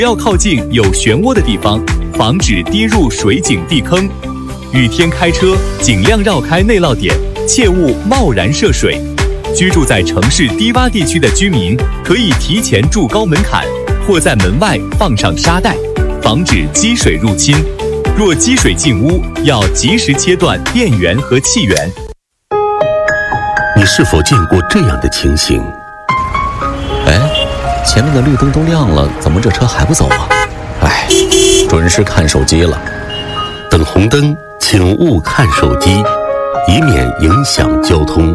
不要靠近有漩涡的地方，防止跌入水井地坑。雨天开车尽量绕开内涝点，切勿贸然涉水。居住在城市低洼地区的居民可以提前筑高门槛，或在门外放上沙袋，防止积水入侵。若积水进屋，要及时切断电源和气源。 你是否见过这样的情形？ 哎，前面的绿灯都亮了，怎么这车还不走啊？哎，准是看手机了。 等红灯，请勿看手机，以免影响交通。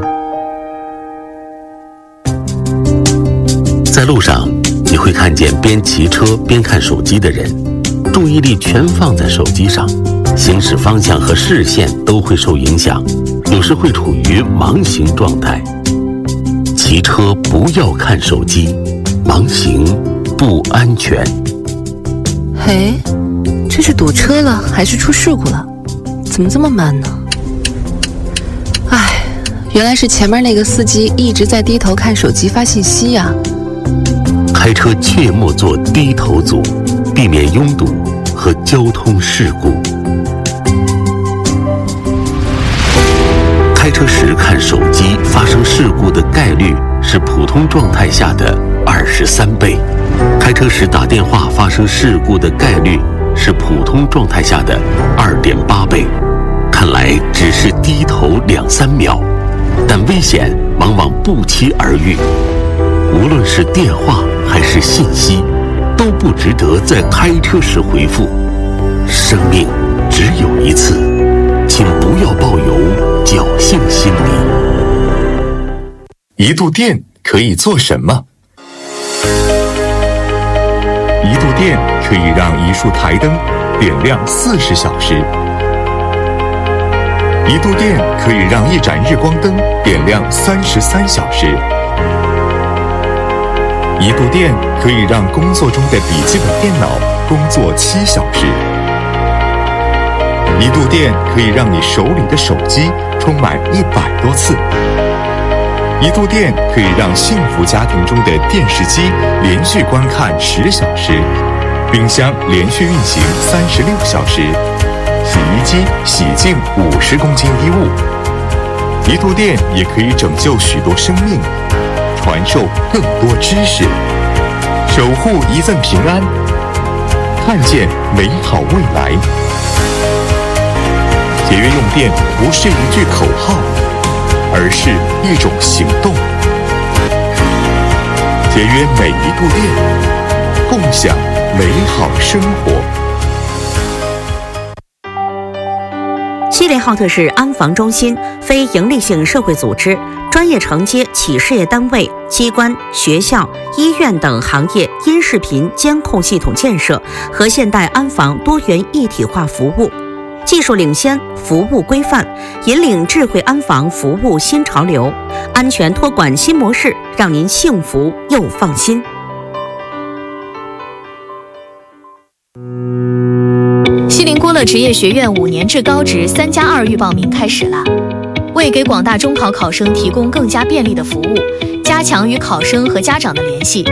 在路上，你会看见边骑车边看手机的人，注意力全放在手机上，行驶方向和视线都会受影响，有时会处于盲行状态。骑车不要看手机，盲行不安全。 嘿，这是堵车了还是出事故了？怎么这么慢呢？哎，原来是前面那个司机一直在低头看手机发信息呀。 开车切莫做低头族，避免拥堵和交通事故。开车时看手机发生事故的概率是普通状态下的23倍，开车时打电话发生事故的概率是普通状态下的2.8倍。看来只是低头2-3秒，但危险往往不期而遇。无论是电话还是信息，都不值得在开车时回复。生命只有一次，请不要抱有侥幸心理。 一度电可以做什么？一度电可以让一束台灯点亮40小时。一度电可以让一盏日光灯点亮33小时。一度电可以让工作中的笔记本电脑工作7小时。一度电可以让你手里的手机充满100多次。一度电可以让幸福家庭中的电视机连续观看10小时，冰箱连续运行36小时，洗衣机洗净50公斤衣物。一度电也可以拯救许多生命，传授更多知识，守护一份平安，看见美好未来。节约用电不是一句口号，而是一种行动。节约每一度电，共享美好生活。 锡林浩特市安防中心非营利性社会组织，专业承接企事业单位、机关、学校、医院等行业音视频监控系统建设和现代安防多元一体化服务，技术领先，服务规范，引领智慧安防服务新潮流，安全托管新模式，让您幸福又放心。 锡林郭勒职业学院5年制高职3+2预报名开始了。为给广大中考考生提供更加便利的服务，加强与考生和家长的联系，